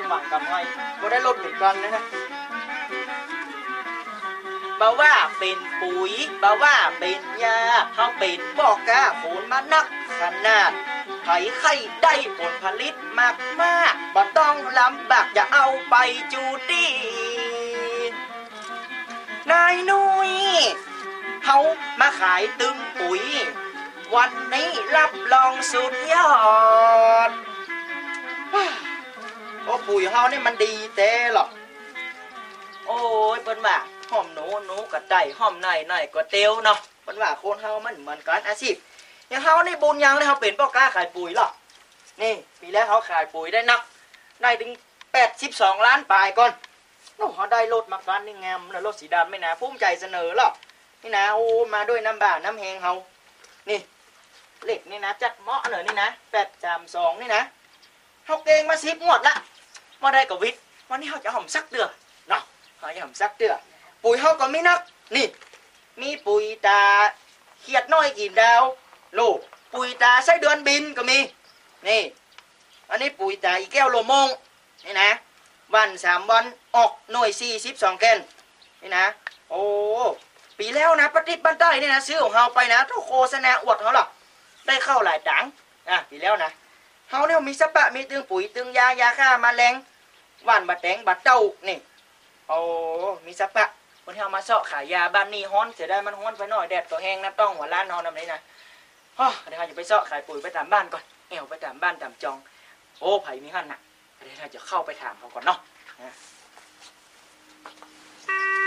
หวังกันให้ก็ได้ลดเหมือนกันนะบ่ว่าเป็นปุ๋ยบ่ว่าเป็นยาเขาเป็นบอกกาโขนมานักขนาดไผ่ไข่ได้ผลผลิตมากมากบ่ต้องลำบากอย่าเอาไปจูดีนายนุ้ยเขามาขายตึงปุ๋ยวันนี้รับรองสุดยอดโอ้ปุ๋ยเขานี่มันดีเต้หรอกโอ้ยเปิ้นว่าหอมหนูก็ได้หอมในก็เตียวเนาะเปิ้นว่าคนเฮามันเหมือนกันอาชีพอย่างเฮานี่บุญยังนี่เฮาเป็นพ่อกล้าขายปุ๋ยหรอกนี่ปีแล้วเขาขายปุ๋ยได้นักได้ถึง82 ล้านปลายก่อนโอ้เขาได้รถมากันนี่งามนะรถสีดำไม่นะภูมิใจเสนอหรอกนี่นะโอ้มาด้วยน้ำบ่าน้ำแหงเฮานี่เหล็กนี่นะจัดเหมาะหน่อยนี่นะ832นี่นะเฮาเก่งมา10 งวดละมาได้กับวิทย์วันนี้เฮาจะหอมซักเดือเนาะเฮาจะหอมซักเดือปุ๋ยเฮาก็มีนักนี่มีปุ๋ยตาเขียดน้อยกินดาวโลปุ๋ยตาไส้เดือนบินก็มีนี่อันนี้ปุ๋ยตาอีแก้วโลมงนี่นะวัน3 วันออกหน่วย42 แกนนี่นะโอ้ปีแล้วนะปฏิบัติได้นี่นะซื้อของเฮาไปนะทุกโฆษณาอวดเขาหรอกได้เข้าหลายตังค์ปีแล้วนะเฮาเนี่ยมีสปะมีตึงปุ๋ยตึงยาฆ่าแมลงว่านบะแตงบะเต้านี่โอ้มีสปะคนที่เอามาเสาะขายยาบ้านนี่ฮ้อนเสียได้มันฮ้อนไปหน่อยแดดก็แห้งนะต้องหัวล้านนอนนำนี้นะเดี๋ยวเราจะไปเสาะขายปุ๋ยไปตามบ้านก่อนไปตามบ้านตามจองโอ้ไผ่มีขั้นน่ะเดี๋ยวเราจะเข้าไปถามเขาก่อนเนาะ